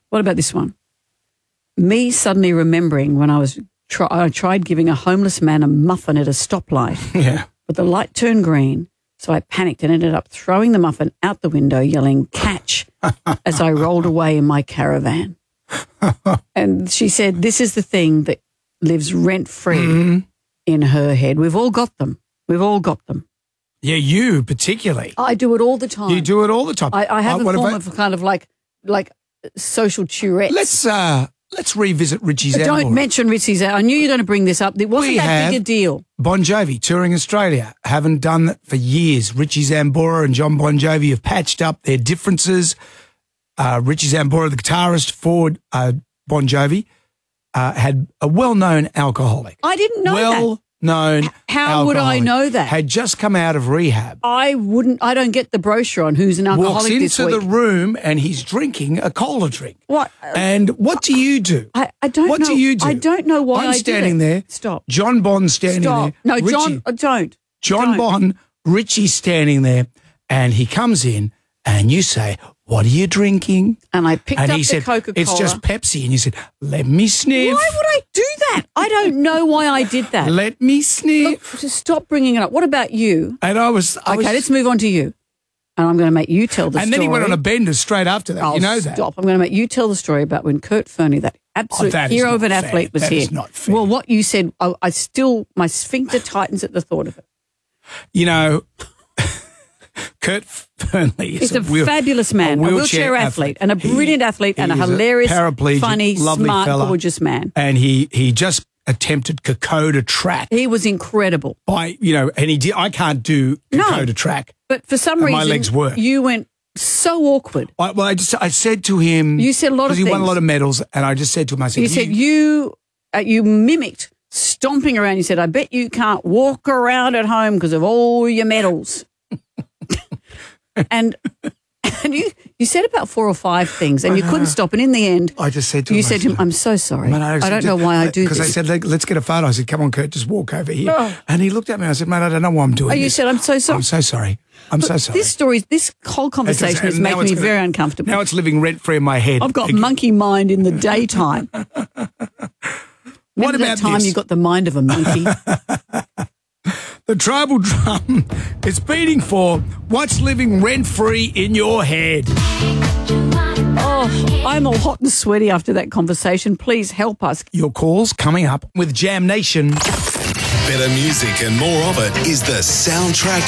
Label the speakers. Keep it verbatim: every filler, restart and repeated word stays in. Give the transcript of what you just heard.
Speaker 1: What about this one? Me suddenly remembering when I was try, I tried giving a homeless man a muffin at a stoplight.
Speaker 2: Yeah.
Speaker 1: But the light turned green, so I panicked and ended up throwing the muffin out the window, yelling, catch, as I rolled away in my caravan. And she said, this is the thing that lives rent-free mm-hmm. in her head. We've all got them. We've all got them.
Speaker 2: Yeah, you particularly.
Speaker 1: I do it all the time.
Speaker 2: You do it all the time.
Speaker 1: I, I have
Speaker 2: I,
Speaker 1: a form
Speaker 2: I,
Speaker 1: of kind of like like social Tourette's.
Speaker 2: Let's uh, let's revisit Richie Zambora.
Speaker 1: Don't mention Richie Zambora. I knew you were going to bring this up. It wasn't
Speaker 2: we
Speaker 1: that big a deal.
Speaker 2: Bon Jovi touring Australia. Haven't done that for years. Richie Zambora and John Bon Jovi have patched up their differences. Uh, Richie Zambora, the guitarist for uh, Bon Jovi, uh, had a well-known alcoholic.
Speaker 1: I didn't know
Speaker 2: well
Speaker 1: that.
Speaker 2: known
Speaker 1: How would I know that?
Speaker 2: Had just come out of rehab.
Speaker 1: I wouldn't. I don't get the brochure on who's an alcoholic
Speaker 2: Walks
Speaker 1: this week.
Speaker 2: into the room and he's drinking a cola drink.
Speaker 1: What?
Speaker 2: And what do you do?
Speaker 1: I, I don't
Speaker 2: what
Speaker 1: know.
Speaker 2: What do you do?
Speaker 1: I don't know why
Speaker 2: I'm
Speaker 1: I
Speaker 2: standing
Speaker 1: did it.
Speaker 2: there.
Speaker 1: Stop.
Speaker 2: John Bond standing
Speaker 1: Stop.
Speaker 2: there.
Speaker 1: No,
Speaker 2: Richie,
Speaker 1: John, uh, don't.
Speaker 2: John
Speaker 1: don't.
Speaker 2: Bond, Richie standing there, and he comes in and you say, what are you drinking?
Speaker 1: And I picked
Speaker 2: and
Speaker 1: up
Speaker 2: he
Speaker 1: the
Speaker 2: said,
Speaker 1: Coca-Cola.
Speaker 2: It's just Pepsi. And you said, let me sniff.
Speaker 1: Why would I do that? I don't know why I did that.
Speaker 2: Let me sniff.
Speaker 1: Look, just stop bringing it up. What about you?
Speaker 2: And I was... I
Speaker 1: okay,
Speaker 2: was,
Speaker 1: let's move on to you. And I'm going to make you tell the
Speaker 2: and
Speaker 1: story.
Speaker 2: And then he went on a bender straight after that.
Speaker 1: I'll
Speaker 2: you know that.
Speaker 1: Stop. I'm going to make you tell the story about when Kurt Fernie, that absolute
Speaker 2: oh, that
Speaker 1: hero of an
Speaker 2: fair.
Speaker 1: athlete, was
Speaker 2: that
Speaker 1: here.
Speaker 2: Is not fair.
Speaker 1: Well, what you said, I, I still, my sphincter tightens at the thought of it.
Speaker 2: You know... Kurt Fernley is
Speaker 1: He's a, a
Speaker 2: wheel,
Speaker 1: fabulous man, a wheelchair, a wheelchair athlete, athlete, and a brilliant he, athlete, and a hilarious,
Speaker 2: a
Speaker 1: funny, smart,
Speaker 2: fella,
Speaker 1: gorgeous man.
Speaker 2: And he he just attempted Kokoda track.
Speaker 1: He was incredible.
Speaker 2: By you know, and he did. I can't do Kokoda no, track,
Speaker 1: but for some reason,
Speaker 2: my legs work.
Speaker 1: You went so awkward.
Speaker 2: I, well, I just I said to him,
Speaker 1: you said a lot of
Speaker 2: he
Speaker 1: things.
Speaker 2: won a lot of medals, and I just said to him, I said,
Speaker 1: you, you said you uh, you mimicked stomping around. You said, I bet you can't walk around at home because of all your medals. And and you, you said about four or five things, and you couldn't stop. And in the end,
Speaker 2: I just said to
Speaker 1: you
Speaker 2: him,
Speaker 1: said to him, "I'm so sorry.
Speaker 2: Man, I,
Speaker 1: I don't know why I do this."
Speaker 2: Because I said, "Let's get a photo." I said, "Come on, Kurt, just walk over here." Oh. And he looked at me. I said, "Man, I don't know why I'm doing
Speaker 1: oh,
Speaker 2: this."
Speaker 1: You said, "I'm so sorry."
Speaker 2: I'm so sorry. I'm
Speaker 1: but
Speaker 2: so sorry.
Speaker 1: This story, this whole conversation is making me
Speaker 2: gonna,
Speaker 1: very uncomfortable.
Speaker 2: Now it's living rent free in my head.
Speaker 1: I've got again. monkey mind in the daytime.
Speaker 2: What
Speaker 1: Remember
Speaker 2: about
Speaker 1: that time
Speaker 2: this?
Speaker 1: you got the mind of a monkey?
Speaker 2: The tribal drum is beating for what's living rent-free in your head.
Speaker 1: Oh, I'm all hot and sweaty after that conversation. Please help us.
Speaker 2: Your calls coming up with Jam Nation.
Speaker 3: Better music and more of it is the Soundtrack